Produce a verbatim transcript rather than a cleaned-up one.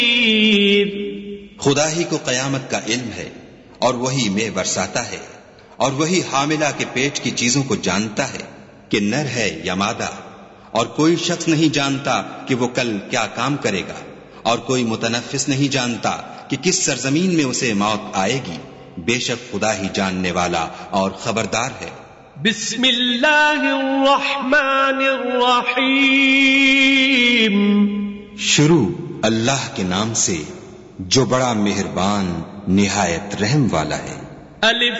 खुदा ही को कयामत का इल्म है और वही मेह बरसाता है और वही हामिला के पेट की चीजों को जानता है कि नर है या मादा, और कोई शख्स नहीं जानता कि वो कल क्या काम करेगा, और कोई मुतनफ्फिस नहीं जानता कि किस सरजमीन में उसे मौत आएगी। बेशक खुदा ही जानने वाला और खबरदार है। बिस्मिल्लाहिर्रहमानिर्रहीम। शुरू अल्लाह के नाम से जो बड़ा मेहरबान निहायत रहम वाला है। अलिफ